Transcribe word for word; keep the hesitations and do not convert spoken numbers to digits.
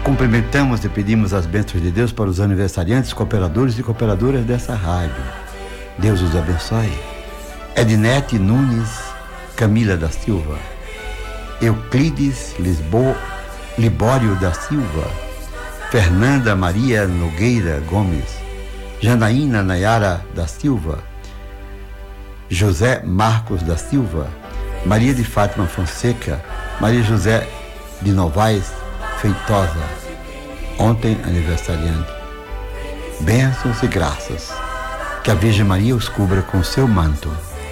Cumprimentamos e pedimos as bênçãos de Deus para os aniversariantes, cooperadores e cooperadoras dessa rádio. Deus os abençoe. Ednete Nunes Camila da Silva, Euclides Lisboa, Libório da Silva, Fernanda Maria Nogueira Gomes, Janaína Nayara da Silva, José Marcos da Silva, Maria de Fátima Fonseca, Maria José de Novaes Feitosa, ontem aniversariante. Bênçãos e graças. Que a Virgem Maria os cubra com seu manto.